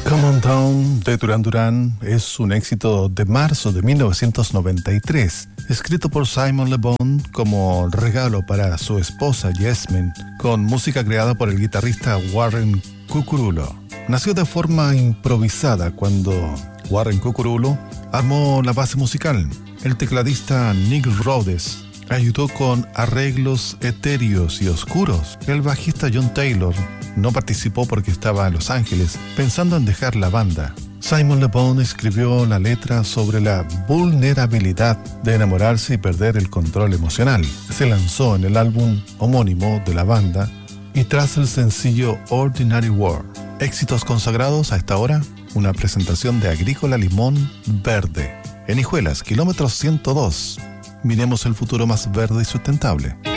Come On Down de Duran Duran es un éxito de marzo de 1993, escrito por Simon Le Bon como regalo para su esposa Yasmin, con música creada por el guitarrista Warren Cucurulo. Nació de forma improvisada cuando Warren Cucurulo armó la base musical. El tecladista Nick Rhodes ayudó con arreglos etéreos y oscuros. El bajista John Taylor no participó porque estaba en Los Ángeles, pensando en dejar la banda. Simon Le Bon escribió la letra sobre la vulnerabilidad de enamorarse y perder el control emocional. Se lanzó en el álbum homónimo de la banda y tras el sencillo Ordinary World. Éxitos consagrados a esta hora, una presentación de Agrícola Limón Verde. En Hijuelas, kilómetro 102. Miremos el futuro más verde y sustentable.